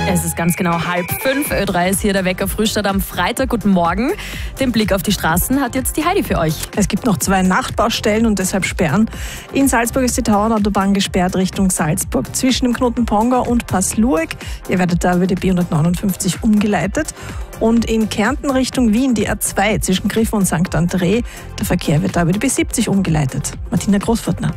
Es ist ganz genau 4:30. Ö3 ist hier der Wecker Frühstart am Freitag. Guten Morgen. Den Blick auf die Straßen hat jetzt die Heidi für euch. Es gibt noch 2 Nachtbaustellen und deshalb Sperren. In Salzburg ist die Tauernautobahn gesperrt Richtung Salzburg zwischen dem Knoten Pongau und Pass-Lueck. Ihr werdet da über die B159 umgeleitet. Und in Kärnten Richtung Wien die A2 zwischen Griff und St. André. Der Verkehr wird da über die B70 umgeleitet. Martina Großfurtner.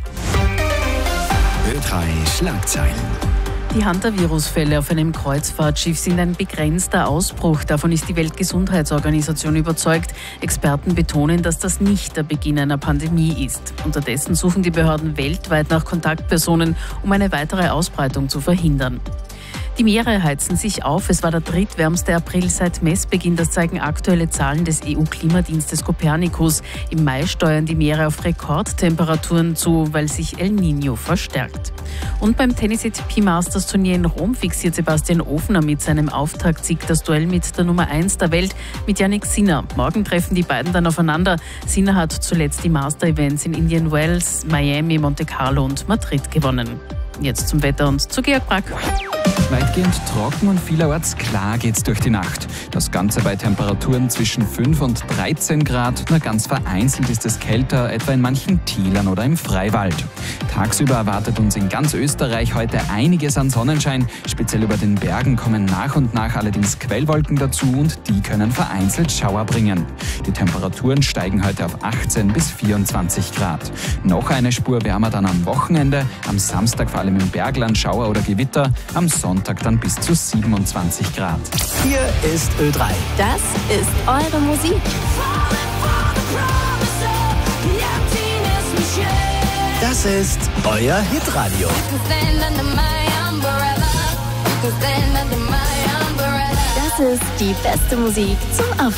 Ö3 Schlagzeilen. Die Hantavirus-Fälle auf einem Kreuzfahrtschiff sind ein begrenzter Ausbruch. Davon ist die Weltgesundheitsorganisation überzeugt. Experten betonen, dass das nicht der Beginn einer Pandemie ist. Unterdessen suchen die Behörden weltweit nach Kontaktpersonen, um eine weitere Ausbreitung zu verhindern. Die Meere heizen sich auf. Es war der drittwärmste April seit Messbeginn. Das zeigen aktuelle Zahlen des EU-Klimadienstes Copernicus. Im Mai steuern die Meere auf Rekordtemperaturen zu, weil sich El Niño verstärkt. Und beim Tennis ATP Masters Turnier in Rom fixiert Sebastian Ofner mit seinem Auftaktsieg das Duell mit der Nummer 1 der Welt, mit Jannik Sinner. Morgen treffen die beiden dann aufeinander. Sinner hat zuletzt die Master-Events in Indian Wells, Miami, Monte Carlo und Madrid gewonnen. Jetzt zum Wetter und zu Georg Brack. Weitgehend trocken und vielerorts klar geht's durch die Nacht. Das Ganze bei Temperaturen zwischen 5 und 13 Grad. Nur ganz vereinzelt ist es kälter, etwa in manchen Tälern oder im Freiwald. Tagsüber erwartet uns in ganz Österreich heute einiges an Sonnenschein. Speziell über den Bergen kommen nach und nach allerdings Quellwolken dazu und die können vereinzelt Schauer bringen. Die Temperaturen steigen heute auf 18 bis 24 Grad. Noch eine Spur wärmer dann am Wochenende. Am Samstag vor allem im Bergland Schauer oder Gewitter. Am Sonntag dann bis zu 27 Grad. Hier ist Ö3. Das ist eure Musik. Das ist euer Hitradio. Das ist die beste Musik zum Aufstehen.